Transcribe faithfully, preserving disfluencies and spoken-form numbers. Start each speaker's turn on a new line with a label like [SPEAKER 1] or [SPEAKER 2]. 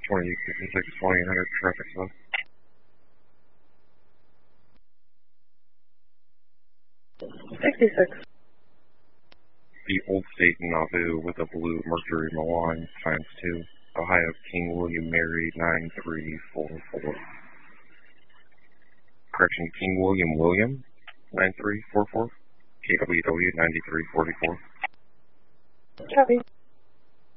[SPEAKER 1] twenty fifty-six, twenty-eight hundred traffic stop.
[SPEAKER 2] sixty-six.
[SPEAKER 1] The Old State Nauvoo with a blue Mercury Milan times two. Ohio King William Mary nine three four four. Correction, King William William nine three four four. K W W nine three four four.
[SPEAKER 2] Copy.